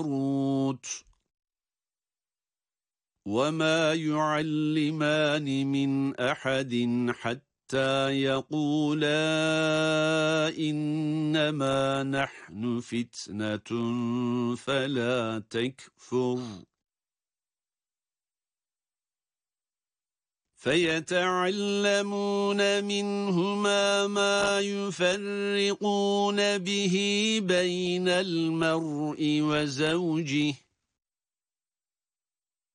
هاروت وما يعلمان من أحد حتى يقولا إنما نحن فتنة فلا تكفر فيتعلمون منهما ما يفرقون به بين المرء وزوجه